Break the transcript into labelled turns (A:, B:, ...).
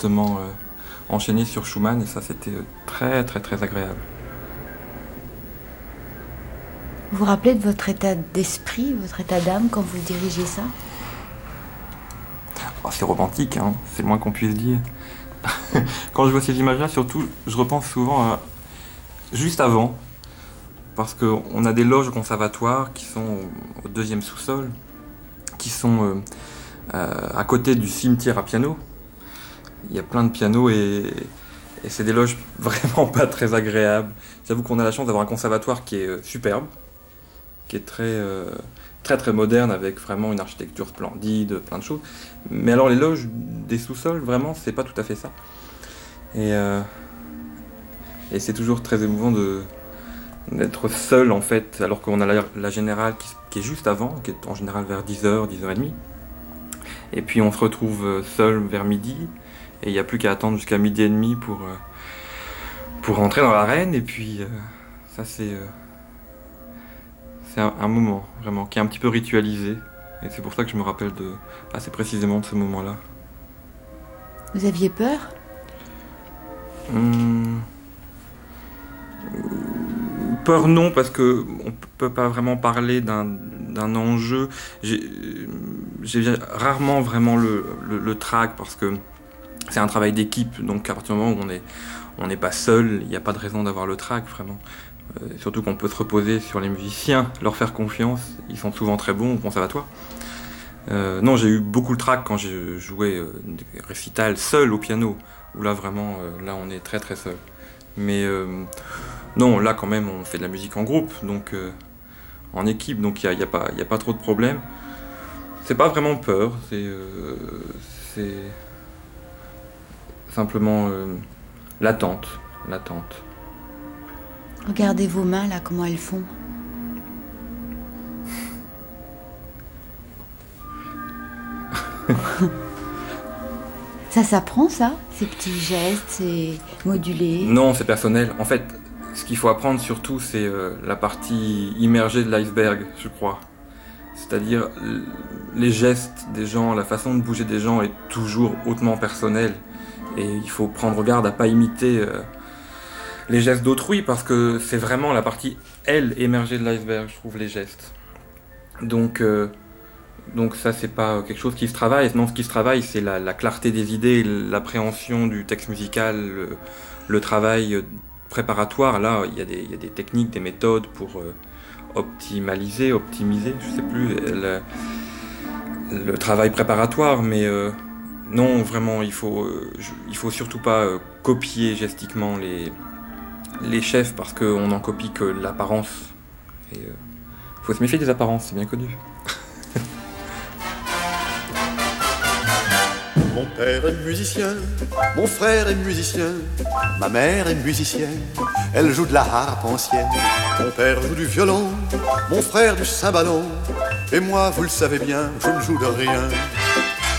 A: directement enchaîner sur Schumann et ça c'était très très très agréable.
B: Vous vous rappelez de votre état d'esprit, votre état d'âme quand vous dirigez ça?
A: Oh, c'est romantique, hein, c'est le moins qu'on puisse dire. Quand je vois ces images-là, surtout, je repense souvent à juste avant, parce qu'on a des loges au conservatoire qui sont au deuxième sous-sol, qui sont à côté du cimetière à piano. Il y a plein de pianos et c'est des loges vraiment pas très agréables. J'avoue qu'on a la chance d'avoir un conservatoire qui est superbe, qui est très, très très moderne avec vraiment une architecture splendide, plein de choses. Mais alors les loges des sous-sols, vraiment, c'est pas tout à fait ça. Et c'est toujours très émouvant d'être seul en fait, alors qu'on a la générale qui est juste avant, qui est en général vers 10h, 10h30. Et puis on se retrouve seul vers midi, et il n'y a plus qu'à attendre jusqu'à midi et demi pour rentrer dans l'arène. Et puis ça c'est un moment vraiment qui est un petit peu ritualisé. Et c'est pour ça que je me rappelle assez précisément de ce moment-là.
B: Vous aviez peur?
A: Peur non, parce qu'on ne peut pas vraiment parler d'un enjeu. J'ai rarement vraiment le trac, parce que c'est un travail d'équipe, donc à partir du moment où on n'est pas seul, il n'y a pas de raison d'avoir le trac vraiment. Surtout qu'on peut se reposer sur les musiciens, leur faire confiance, ils sont souvent très bons au conservatoire. Non, j'ai eu beaucoup le trac quand j'ai joué des récitals seul au piano, où là vraiment, là on est très très seul. Mais non, là quand même on fait de la musique en groupe, donc en équipe, donc il y a pas trop de problèmes. C'est pas vraiment peur, c'est simplement l'attente.
B: Regardez vos mains là, comment elles font. Ça s'apprend ça? Ces petits gestes, c'est modulé?
A: Non, c'est personnel. En fait, ce qu'il faut apprendre surtout, c'est la partie immergée de l'iceberg, je crois. C'est-à-dire les gestes des gens, la façon de bouger des gens est toujours hautement personnelle. Et il faut prendre garde à pas imiter les gestes d'autrui, parce que c'est vraiment la partie, elle, émergée de l'iceberg, je trouve, les gestes. Donc ça, c'est pas quelque chose qui se travaille. Non, ce qui se travaille, c'est la clarté des idées, l'appréhension du texte musical, le travail préparatoire. Là, il y a des techniques, des méthodes pour optimiser, je sais plus, le travail préparatoire, mais non, vraiment, il faut surtout pas copier gestiquement les chefs, parce qu'on n'en copie que l'apparence. Et faut se méfier des apparences, c'est bien connu.
C: Mon père est musicien, mon frère est musicien, ma mère est musicienne, elle joue de la harpe ancienne. Mon père joue du violon, mon frère du cymbalon, et moi, vous le savez bien, je ne joue de rien.